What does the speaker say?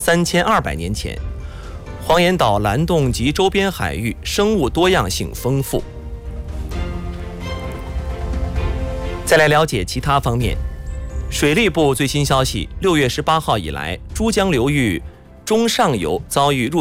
3200年前。黄岩岛蓝洞及周边海域生物多样性丰富。再来了解其他方面。水利部最新消息，6月18号以来，珠江流域中上游遭遇入